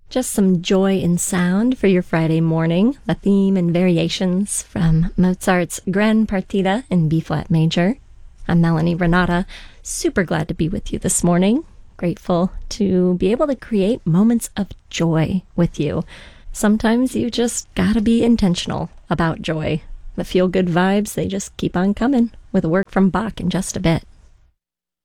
Just some joy in sound for your Friday morning. The theme and variations from Mozart's Grand Partita in B-flat major. I'm Melanie Renata. Super glad to be with you this morning. Grateful to be able to create moments of joy with you. Sometimes you just gotta be intentional about joy. The feel-good vibes, they just keep on coming with a work from Bach in just a bit.